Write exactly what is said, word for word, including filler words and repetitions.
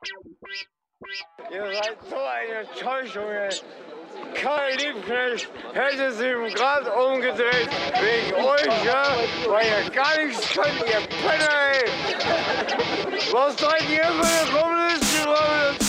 Ihr seid so eine Täuschung, ey. Karl Liebknecht hätte sich im Grad umgedreht wegen euch, ja? Weil ihr gar nichts könnt, ihr Penner, ey. Was seid ihr für eine Kommunisten?